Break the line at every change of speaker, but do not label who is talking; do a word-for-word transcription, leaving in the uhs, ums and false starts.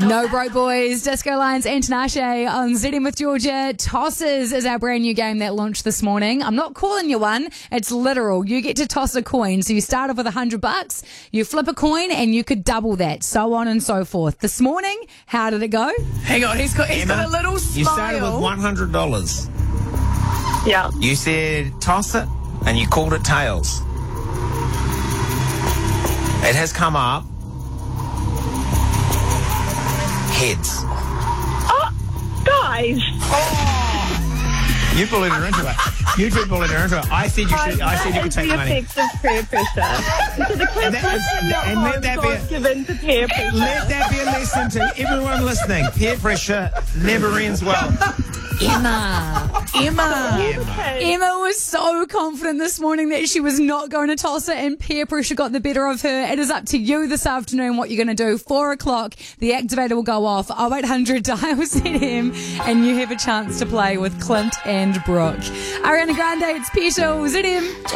No Broke Boys, Disco Lions and Tinashe on Z M with Georgia. Tosses is our brand new game that launched this morning. I'm not calling you one. It's literal. You get to toss a coin. So you start off with a hundred bucks, you flip a coin and you could double that, so on and so forth. This morning, how did it go?
Hang on, he's got, he's
Emma,
got a little smile.
You started with one hundred dollars.
Yeah.
You said toss it and you called it tails. It has come up heads.
Oh, guys.
You bullied her into it. You two bullied her into it. I said you should. I said you could take the money.
That is the effect of peer pressure. So the question
And that is-
not
and let
on
that be a-
God given to peer pressure.
Let that be a lesson to everyone listening. Peer pressure never ends well.
Emma. Emma.
Okay.
Emma was so confident this morning that she was not going to toss it and peer pressure got the better of her. It is up to you this afternoon what you're going to do. Four o'clock, the activator will go off. oh eight hundred dial Z M and you have a chance to play with Clint and Brooke. Ariana Grande, it's Petal, Z M.